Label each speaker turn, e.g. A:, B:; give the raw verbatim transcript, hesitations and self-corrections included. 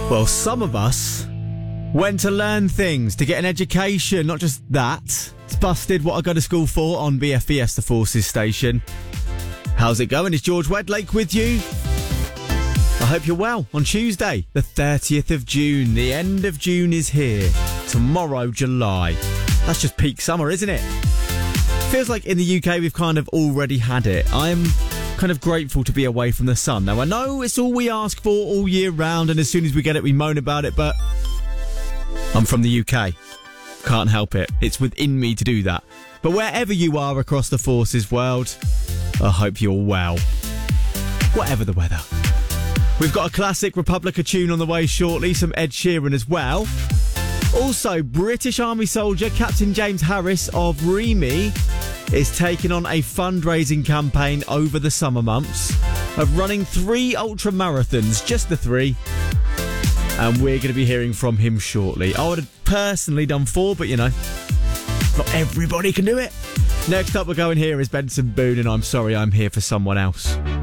A: Well, some of us went to learn things, to get an education, not just that. It's Busted, What I Go to School For on B F B S, the Forces station. How's it going? It's George Wedlake with you. I hope you're well. On Tuesday, the thirtieth of June, the end of June is here. Tomorrow, July. That's just peak summer, isn't it? Feels like in the U K we've kind of already had it. I'm kind of grateful to be away from the sun. Now, I know it's all we ask for all year round, and as soon as we get it, we moan about it, but I'm from the U K. Can't help it. It's within me to do that. But wherever you are across the Forces world, I hope you're well. Whatever the weather. We've got a classic Republica tune on the way shortly, some Ed Sheeran as well. Also, British Army soldier Captain James Harris of REME is taking on a fundraising campaign over the summer months of running three ultra marathons, just the three. And we're going to be hearing from him shortly. I would have personally done four, but you know, not everybody can do it. Next up we're going here is Benson Boone and I'm Sorry I'm Here for Someone Else.